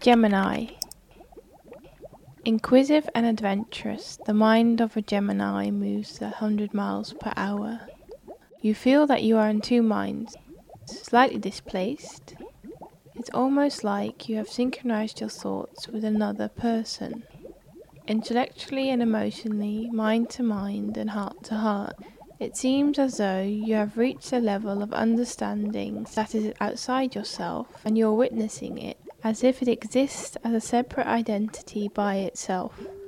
Gemini. Inquisitive and adventurous, the mind of a Gemini moves at 100 miles per hour. You feel that you are in two minds, slightly displaced. It's almost like you have synchronized your thoughts with another person. Intellectually and emotionally, mind to mind and heart to heart, it seems as though you have reached a level of understanding that is outside yourself and you're witnessing it as if it exists as a separate identity by itself.